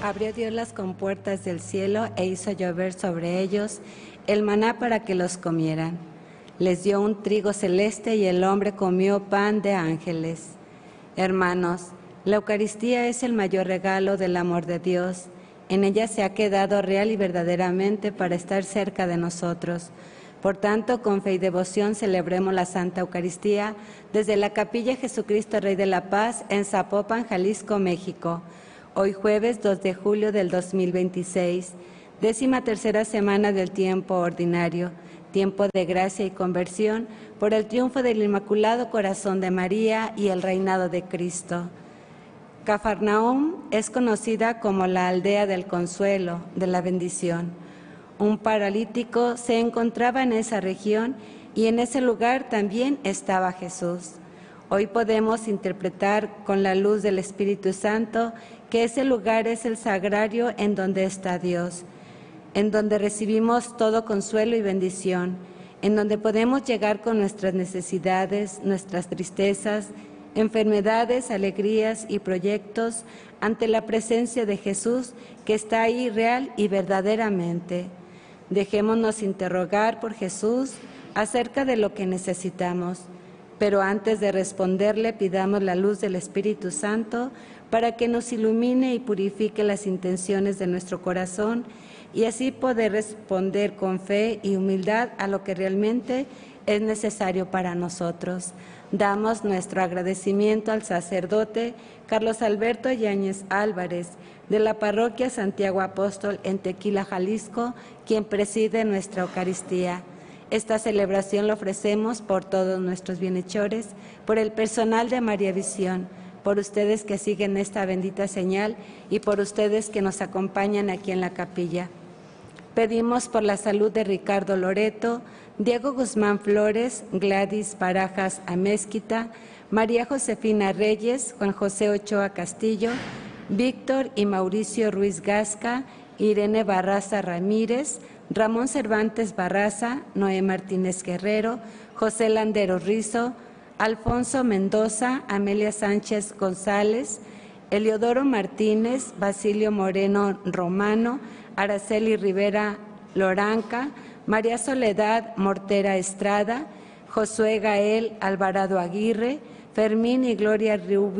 Abrió Dios las compuertas del cielo e hizo llover sobre ellos el maná para que los comieran. Les dio un trigo celeste y el hombre comió pan de ángeles. Hermanos, la Eucaristía es el mayor regalo del amor de Dios. En ella se ha quedado real y verdaderamente para estar cerca de nosotros. Por tanto, con fe y devoción celebremos la Santa Eucaristía desde la Capilla Jesucristo Rey de la Paz en Zapopan, Jalisco, México. Hoy jueves 2 de julio del 2026, 13ª semana del tiempo ordinario, tiempo de gracia y conversión por el triunfo del Inmaculado Corazón de María y el reinado de Cristo. Cafarnaúm es conocida como la aldea del consuelo, de la bendición. Un paralítico se encontraba en esa región y en ese lugar también estaba Jesús. Hoy podemos interpretar con la luz del Espíritu Santo que ese lugar es el sagrario en donde está Dios, en donde recibimos todo consuelo y bendición, en donde podemos llegar con nuestras necesidades, nuestras tristezas, enfermedades, alegrías y proyectos ante la presencia de Jesús que está ahí real y verdaderamente. Dejémonos interrogar por Jesús acerca de lo que necesitamos, pero antes de responderle pidamos la luz del Espíritu Santo para que nos ilumine y purifique las intenciones de nuestro corazón y así poder responder con fe y humildad a lo que realmente es necesario para nosotros. Damos nuestro agradecimiento al sacerdote Carlos Alberto Yáñez Álvarez, de la parroquia Santiago Apóstol en Tequila, Jalisco, quien preside nuestra Eucaristía. Esta celebración la ofrecemos por todos nuestros bienhechores, por el personal de María Visión, por ustedes que siguen esta bendita señal y por ustedes que nos acompañan aquí en la capilla. Pedimos por la salud de Ricardo Loreto, Diego Guzmán Flores, Gladys Barajas Amezquita, María Josefina Reyes, Juan José Ochoa Castillo, Víctor y Mauricio Ruiz Gasca, Irene Barraza Ramírez, Ramón Cervantes Barraza, Noé Martínez Guerrero, José Landero Rizo, Alfonso Mendoza, Amelia Sánchez González, Eliodoro Martínez, Basilio Moreno Romano, Araceli Rivera Loranca, María Soledad Mortera Estrada, Josué Gael Alvarado Aguirre, Fermín y Gloria Rubio